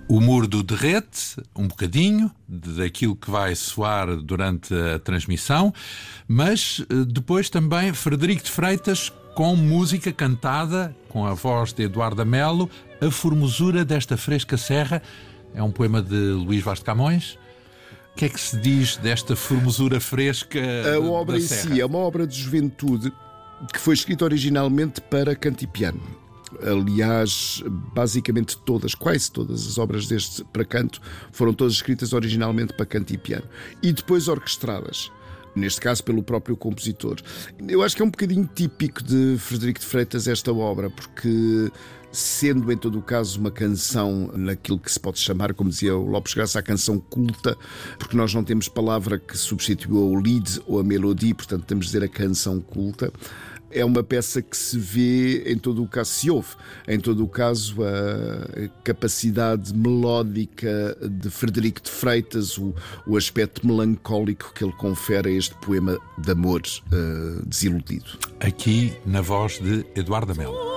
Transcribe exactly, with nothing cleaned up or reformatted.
O Murdo derrete um bocadinho daquilo que vai soar durante a transmissão, mas depois também Frederico de Freitas com música cantada, com a voz de Eduardo Melo, A Formosura desta Fresca Serra. É um poema de Luís Vaz de Camões. O que é que se diz desta formosura fresca A obra em si é uma obra de juventude que foi escrita originalmente para canto e piano. Aliás, basicamente todas, quase todas as obras deste para canto foram todas escritas originalmente para canto e piano e depois orquestradas, neste caso pelo próprio compositor. Eu acho que é um bocadinho típico de Frederico de Freitas esta obra, porque sendo em todo o caso uma canção naquilo que se pode chamar, como dizia o Lopes Graça, a canção culta, porque nós não temos palavra que substitua o lead ou a melodia, portanto temos de dizer a canção culta. É uma peça que se vê, em todo o caso, se ouve, em todo o caso, a capacidade melódica de Frederico de Freitas, o, o aspecto melancólico que ele confere a este poema de amor uh, desiludido. Aqui na voz de Eduardo Melo.